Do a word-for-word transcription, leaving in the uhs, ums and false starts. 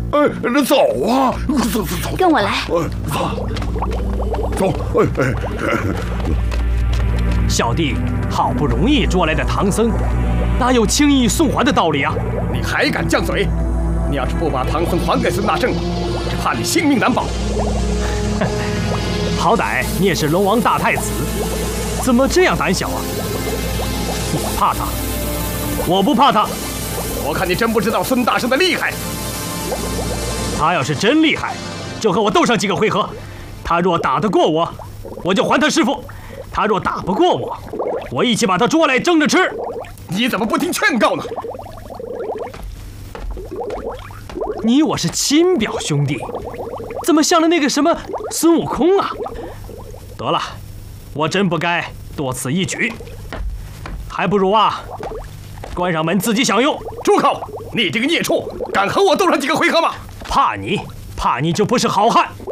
哎，那走啊，走走走， 跟我来。 走，走，哎哎。 小弟好不容易捉来的唐僧，哪有轻易送还的道理啊？ 你还敢犟嘴？你要是不把唐僧还给孙大圣，只怕你性命难保。 好歹你也是龙王大太子，怎么这样胆小啊？你怕他，我不怕他。 我看你真不知道孙大圣的厉害。 他要是真厉害，就和我斗上几个回合。他若打得过我，我就还他师傅；他若打不过我，我一起把他捉来蒸着吃。 你怎么不听劝告呢？ 你我是亲表兄弟，怎么像了那个什么孙悟空啊？得了，我真不该多此一举，还不如啊，关上门自己享用。 住口！你这个孽畜，敢和我斗上几个回合吗？ 怕你，怕你就不是好汉。